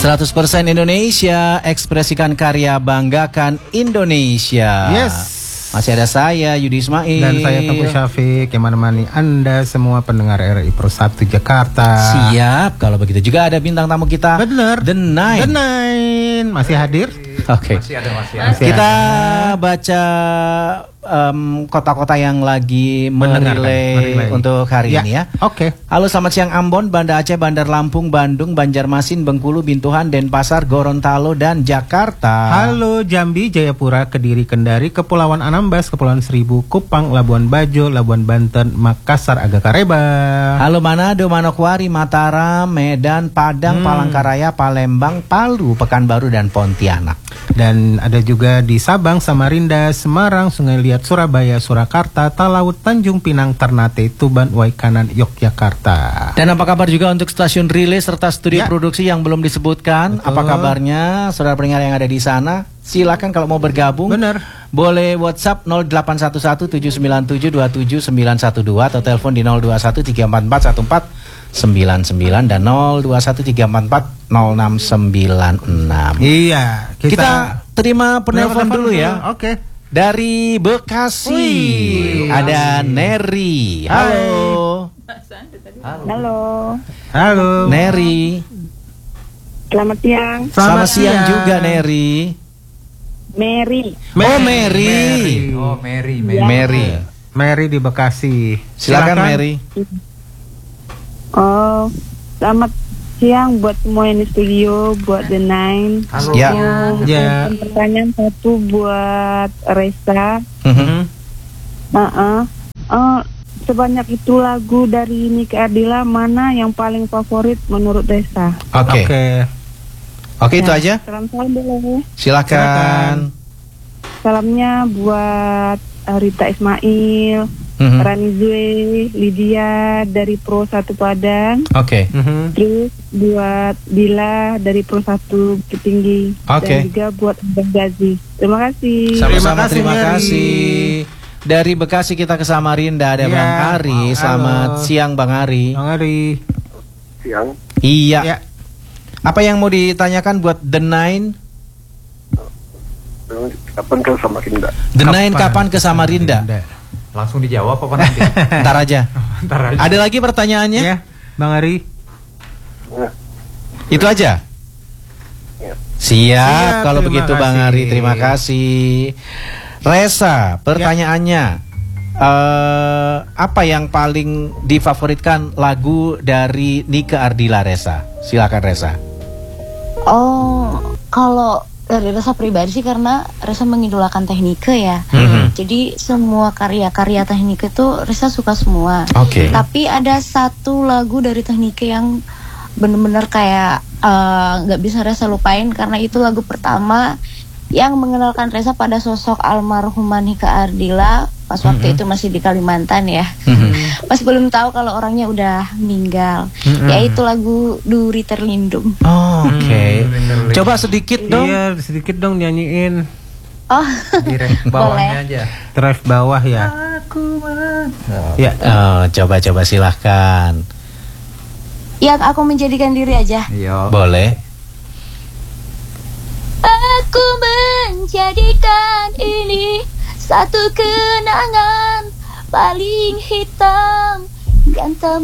100% Indonesia, ekspresikan karya, banggakan Indonesia. Yes. Masih ada saya, Yudi Ismail. Dan saya Teguh Syafiq yang menemani Anda semua pendengar RRI Pro 1 Jakarta. Siap, kalau begitu juga ada bintang tamu kita. Bener. The Nine. The Nine masih hadir. Oke. Masih ada. Kita baca kota-kota yang lagi merilai untuk hari ini ya. Oke. Halo, selamat siang Ambon, Banda Aceh, Bandar Lampung, Bandung, Banjarmasin, Bengkulu, Bintuhan, Denpasar, Gorontalo, dan Jakarta. Halo Jambi, Jayapura, Kediri, Kendari, Kepulauan Anambas, Kepulauan Seribu, Kupang, Labuan Bajo, Labuan Banten, Makassar, Agakareba. Halo Manado, Manokwari, Mataram, Medan, Padang, Palangkaraya, Palembang, Palu, Pekanbaru, dan Pontianak. Dan ada juga di Sabang, Samarinda, Semarang, Sungai Liat, Surabaya, Surakarta, Talaut, Tanjung Pinang, Ternate, Tuban, Waikanan, Yogyakarta. Dan apa kabar juga untuk stasiun relay serta studio produksi yang belum disebutkan? Betul. Apa kabarnya saudara pendengar yang ada di sana? Silakan kalau mau bergabung. Bener. Boleh WhatsApp 0811-797-27912 atau telepon di 0213441499 dan 0213440696. Iya, Kita terima penelpon dulu ya. Oke. Dari Bekasi. Wih, ada Neri. Halo. Halo. Halo. Neri. Selamat siang. Selamat siang juga Neri. Mary. Oh Mary. Oh Mary. Mary di Bekasi. Silakan Mary. Oh, selamat siang buat semua yang di studio, buat The Nine. Halo. Ya. Ya. Pertanyaan satu buat Reza. Sebanyak itu lagu dari Nike Ardila, mana yang paling favorit menurut Reza? Oke, itu aja. Salam dulu. Silakan. Salamnya buat Rita Ismail, Rani Zue, Lydia dari Pro 1 Padang. Oke. Terus buat Bila dari Pro 1 Bukit Tinggi. Dan juga buat Abang Gazi. Terima kasih. Sama-sama, terima kasih. Dari Bekasi kita ke Samarinda, ada Bang Ari. Selamat siang Bang Ari. Bang Ari. Siang. Iya. Ya. Apa yang mau ditanyakan buat The Nine? Kapan ke Samarinda? The Nine kapan ke Samarinda? Langsung dijawab apa nanti? Ntar aja. Ntar aja. Ada lagi pertanyaannya? Ya, Bang Ari. Itu aja? Siap, kalau terima begitu Bang kasih. Ari, terima kasih. Reza, pertanyaannya, apa yang paling difavoritkan lagu dari Nike Ardila, Reza? Silakan Reza. Oh, kalau dari Reza pribadi sih karena Reza mengidolakan Teknike ya. Jadi semua karya-karya Teknike itu Reza suka semua. Oke. Tapi ada satu lagu dari Teknike yang bener-bener kayak nggak bisa Reza lupain karena itu lagu pertama yang mengenalkan Reza pada sosok almarhumah Nike Ardila pas waktu itu masih di Kalimantan ya. Masih belum tahu kalau orangnya udah meninggal. Yaitu lagu Duri Terlindung. Oke. Coba sedikit dong. Iya, sedikit dong nyanyiin. Oh, Di ref bawahnya aja. Drive bawah ya. Ya. Coba silahkan. yang aku menjadikan diri aja. Iya. Boleh. Aku menjadikan ini satu kenangan paling hitam yang tak